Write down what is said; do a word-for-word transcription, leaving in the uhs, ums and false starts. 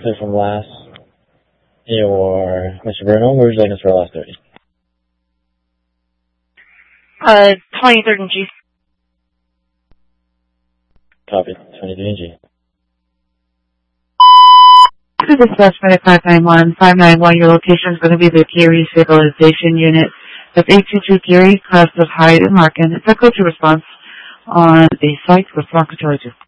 clear from last. Your Mister Bruno, where would you like us for our last thirty? Uh, twenty-third and G. Copy, twenty-three and G. To the suspect five nine one, five nine one, your location is going to be the Geary Stabilization Unit. That's eight two two Geary, class of Hyde and Larkin. It's echo to response on a site with Bronco Charges.